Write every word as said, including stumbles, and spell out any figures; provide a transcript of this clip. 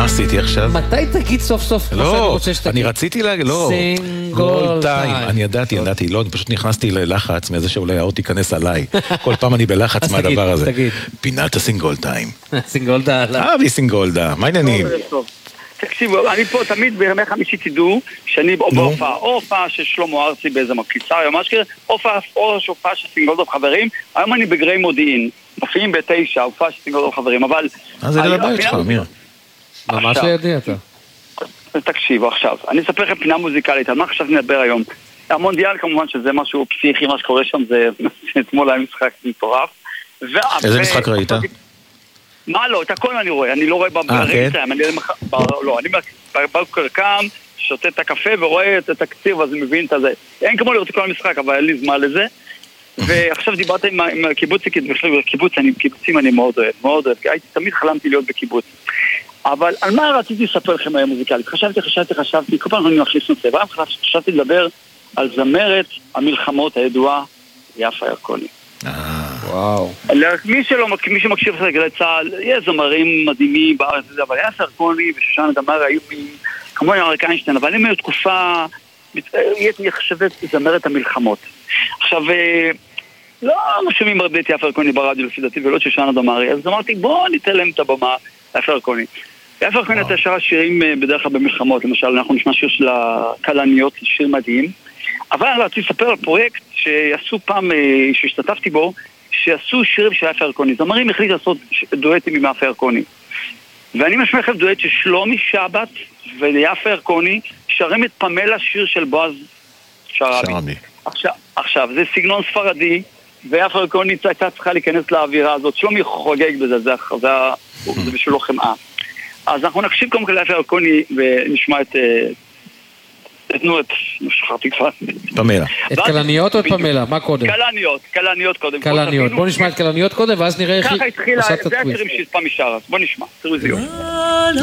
מה עשיתי עכשיו? מתי תגיד סוף סוף? לא, אני רציתי להגיד, לא. סינגול טיים. אני ידעתי, ידעתי, לא, אני פשוט נכנסתי ללחץ מזה שאולי האוט ייכנס עליי. כל פעם אני בלחץ מהדבר הזה. פינת הסינגול טיים. סינגולדה. אבי סינגולדה, מה העניינים? תקשיבו, אני פה תמיד בימי חמישי תדעו שאני בהופעה, או הופעה של שלמה ארצי באיזה מקיצר, ממש כזה, או הופעה של סינגולדה חברים, היום אני בגרי מודיעין, מופיעים בתשע, הופעה של סינגולדה חברים, אבל... אז זה לבית שלך, אמיר. ממש לידי אתה. תקשיבו עכשיו, אני אספר לכם פינה מוזיקלית, על מה חשבתי לדבר היום? המונדיאל כמובן שזה משהו פסיכי, מה שקורה שם זה, אתמול היה משחק מטורף. איזה משחק ראית? מה לא, את הכל אני רואה, אני לא רואה ברגעים, לא, אני בבוקר קם, שותה את הקפה ורואה את התקציר ואז מבין את זה. אין כמו לראות כל המשחק, אבל אין לי זמן לזה. ועכשיו דיברתי עם הקיבוציקית, קיבוצים אני מאוד אוהב, מאוד אוהב, הייתי תמיד חלמתי להיות בקיבוץ. אבל על מה רציתי לספר לכם היום מוזיקלית? חשבתי, חשבתי, חשבתי, כל פעם אני מחליף נושא, חשבתי לדבר על זמרת המלחמות הידועה, יפה ירקוני. וואו. מי שלא, מי שמקשיב לגלי צה"ל, יש זמרים מדהימים בארץ, אבל יפה ירקוני ושושנה דמארי היו כמוני אריק איינשטיין, אבל הם היו תקופה, הייתי חשבת זמרת המלחמות. עכשיו, לא משומעים הרבה את יפה ירקוני ברדיו לפי דעתי, ולא שושנה דמארי, אז אמרתי, בואו ניתן להם את הבמה, יפה ירקוני. יפה ירקוני הייתה שרה שירים בדרך כלל במלחמות, למשל, אנחנו נשמע שיר של הקלניות, שיר מדהים, אבל אני רציתי לספר על פרויקט שעשו פעם, שהשתתפתי בו, שעשו שירים של יפה ירקוני. זמרים החליט לעשות דואטים עם יפה ירקוני. ואני משמע לכם דואט של שלומי שבת ויפה ירקוני, שרים את פמלה שיר של בועז שרעבי. עכשיו, עכשיו, זה סגנון ספרדי, ויפה ירקוני הייתה צריכה להיכנס לאווירה הזאת. שלומי חוגג בזה, זה, זה, זה בשבילו חמאה. אז אנחנו נקשיב קודם כל ליפה ירקוני ונשמע את... תתנו את... שכחתי כבר. פמלה. את קלניות או את פמלה? מה קודם? קלניות, קלניות קודם. קלניות. בוא נשמע את קלניות קודם, ואז נראה איך היא עושה את הטוויסט. ככה התחילה, זה השירים שהספה משאר, אז בוא נשמע. תראו איזה יום.